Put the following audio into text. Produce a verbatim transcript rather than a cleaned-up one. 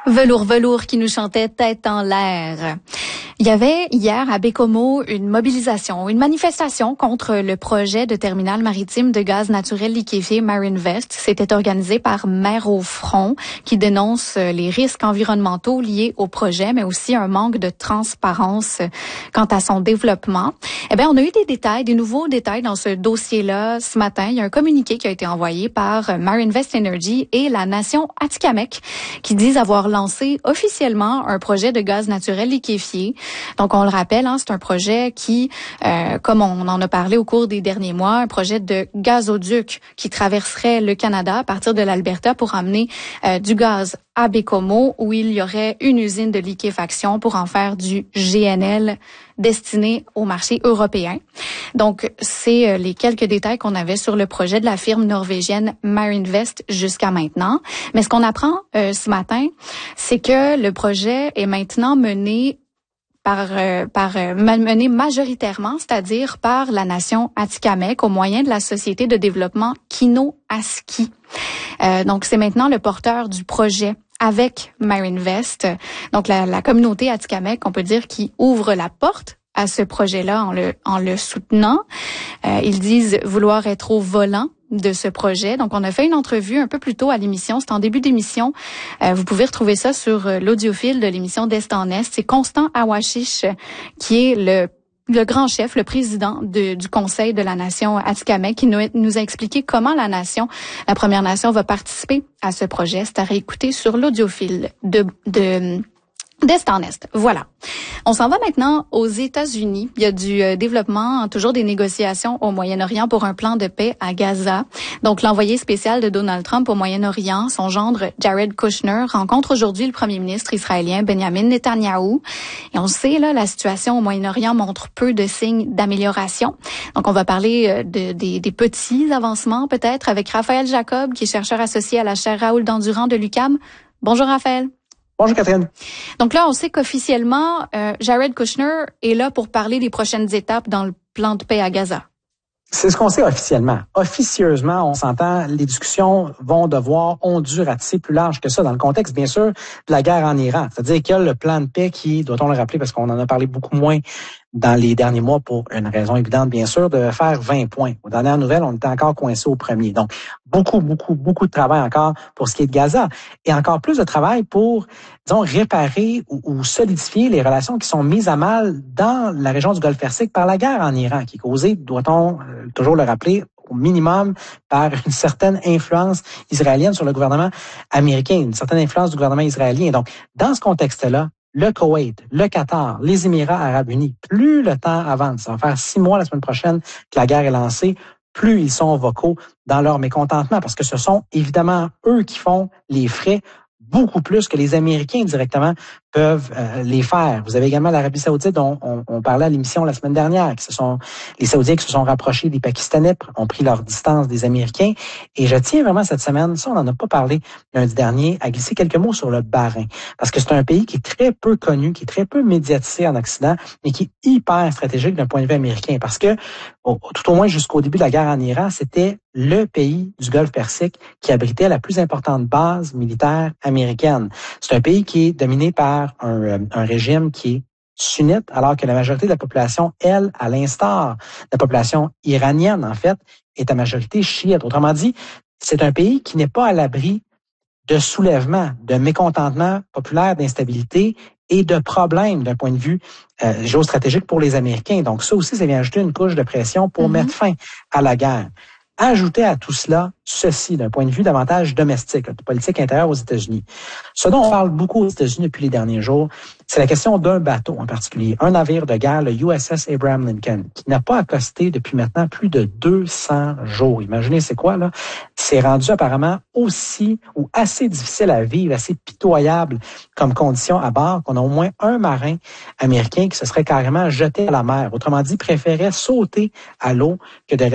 Velours Velours qui nous chantait Tête en l'air. Il y avait hier à Baie-Comeau une mobilisation, une manifestation contre le projet de terminal maritime de gaz naturel liquéfié Marinvest. C'était organisé par Mer au front qui dénonce les risques environnementaux liés au projet, mais aussi un manque de transparence quant à son développement. Eh bien, on a eu des détails, des nouveaux détails dans ce dossier-là ce matin. Il y a un communiqué qui a été envoyé par Marinvest Energy et la nation Atikamekw qui disent avoir lancé officiellement un projet de gaz naturel liquéfié. Donc, on le rappelle, hein, c'est un projet qui, euh, comme on en a parlé au cours des derniers mois, un projet de gazoduc qui traverserait le Canada à partir de l'Alberta pour amener euh, du gaz à Baie-Comeau, où il y aurait une usine de liquéfaction pour en faire du G N L destiné au marché européen. Donc, c'est euh, les quelques détails qu'on avait sur le projet de la firme norvégienne Marinvest jusqu'à maintenant. Mais ce qu'on apprend euh, ce matin, c'est que le projet est maintenant mené par euh, par euh, mené majoritairement, c'est-à-dire par la nation Atikamekw au moyen de la société de développement Kino Aski. Euh, donc, c'est maintenant le porteur du projet avec Marinvest. Donc, la, la communauté Atikamekw, on peut dire, qui ouvre la porte à ce projet-là en le en le soutenant. Euh, ils disent vouloir être au volant de ce projet. Donc, on a fait une entrevue un peu plus tôt à l'émission. C'est en début d'émission. Euh, vous pouvez retrouver ça sur euh, l'audiofil de l'émission d'Est en Est. C'est Constant Awashish qui est le le grand chef, le président de, du Conseil de la Nation Atikamekw, qui nous, nous a expliqué comment la nation, la Première Nation, va participer à ce projet. C'est à réécouter sur l'audiofil de, de d'Est en Est. Voilà. On s'en va maintenant aux États-Unis. Il y a du euh, développement, toujours des négociations au Moyen-Orient pour un plan de paix à Gaza. Donc, l'envoyé spécial de Donald Trump au Moyen-Orient, son gendre Jared Kushner, rencontre aujourd'hui le premier ministre israélien Benjamin Netanyahou. Et on sait, là, la situation au Moyen-Orient montre peu de signes d'amélioration. Donc, on va parler euh, de, des, des petits avancements, peut-être, avec Raphaël Jacob, qui est chercheur associé à la chaire Raoul Dandurand de l'U Q A M. Bonjour, Raphaël. Bonjour Catherine. Donc là, on sait qu'officiellement, euh, Jared Kushner est là pour parler des prochaines étapes dans le plan de paix à Gaza. C'est ce qu'on sait officiellement. Officieusement, on s'entend, les discussions vont devoir, ont dû ratisser plus large que ça dans le contexte, bien sûr, de la guerre en Iran. C'est-à-dire qu'il y a le plan de paix qui, doit-on le rappeler, parce qu'on en a parlé beaucoup moins dans les derniers mois pour une raison évidente, bien sûr, de faire vingt points. Aux dernières nouvelles, on était encore coincé au premier. Donc, beaucoup, beaucoup, beaucoup de travail encore pour ce qui est de Gaza et encore plus de travail pour, disons, réparer ou, ou solidifier les relations qui sont mises à mal dans la région du Golfe Persique par la guerre en Iran, qui est causée, doit-on euh, toujours le rappeler, au minimum par une certaine influence israélienne sur le gouvernement américain, une certaine influence du gouvernement israélien. Donc, dans ce contexte-là, le Koweït, le Qatar, les Émirats arabes unis, plus le temps avance, ça va faire six mois la semaine prochaine que la guerre est lancée, plus ils sont vocaux dans leur mécontentement, parce que ce sont évidemment eux qui font les frais beaucoup plus que les Américains directement peuvent euh, les faire. Vous avez également l'Arabie Saoudite dont on, on parlait à l'émission la semaine dernière, qui se sont les Saoudiens qui se sont rapprochés des Pakistanais, ont pris leur distance des Américains. Et je tiens vraiment cette semaine, ça on n'en a pas parlé lundi dernier, à glisser quelques mots sur le Bahreïn, parce que c'est un pays qui est très peu connu, qui est très peu médiatisé en Occident, mais qui est hyper stratégique d'un point de vue américain, parce que au, tout au moins jusqu'au début de la guerre en Iran, c'était le pays du Golfe Persique qui abritait la plus importante base militaire américaine. C'est un pays qui est dominé par un, un régime qui est sunnite, alors que la majorité de la population, elle, à l'instar de la population iranienne, en fait, est à majorité chiite. Autrement dit, c'est un pays qui n'est pas à l'abri de soulèvements, de mécontentement populaire, d'instabilité et de problèmes d'un point de vue euh, géostratégique pour les Américains. Donc ça aussi, ça vient ajouter une couche de pression pour mm-hmm. mettre fin à la guerre. Ajouter à tout cela, ceci, d'un point de vue davantage domestique, de politique intérieure aux États-Unis. Ce dont on parle beaucoup aux États-Unis depuis les derniers jours, c'est la question d'un bateau en particulier, un navire de guerre, le U S S Abraham Lincoln, qui n'a pas accosté depuis maintenant plus de deux cents jours. Imaginez, c'est quoi, là? C'est rendu apparemment aussi ou assez difficile à vivre, assez pitoyable comme condition à bord, qu'on a au moins un marin américain qui se serait carrément jeté à la mer. Autrement dit, préférait sauter à l'eau que de